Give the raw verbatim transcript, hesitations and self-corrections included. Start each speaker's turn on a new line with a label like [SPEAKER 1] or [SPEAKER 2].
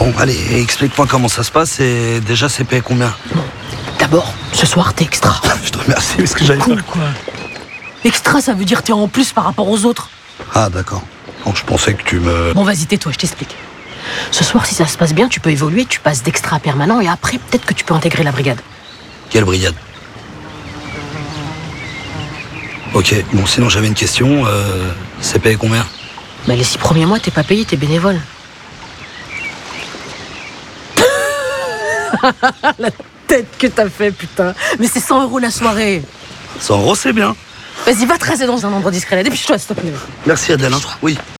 [SPEAKER 1] Bon, allez, explique-moi comment ça se passe et déjà c'est payé combien?
[SPEAKER 2] Bon, d'abord, ce soir t'es extra.
[SPEAKER 1] Je te remercie, parce que j'avais
[SPEAKER 2] Cool,
[SPEAKER 1] pas...
[SPEAKER 2] quoi. Extra, ça veut dire t'es en plus par rapport aux autres.
[SPEAKER 1] Ah, d'accord. Bon, je pensais que tu me...
[SPEAKER 2] Bon, vas-y, tais-toi, je t'explique. Ce soir, si ça se passe bien, tu peux évoluer, tu passes d'extra à permanent et après, peut-être que tu peux intégrer la brigade.
[SPEAKER 1] Quelle brigade? Ok, bon, sinon j'avais une question. Euh, c'est payé combien?
[SPEAKER 2] Mais les six premiers mois, t'es pas payé, t'es bénévole. La tête que t'as fait, putain. Mais c'est cent euros la soirée.
[SPEAKER 1] cent euros, c'est bien.
[SPEAKER 2] Vas-y, va te raser dans un endroit discret là. Dépêche-toi, s'il te plaît.
[SPEAKER 1] Merci, Adèle. Hein. Oui.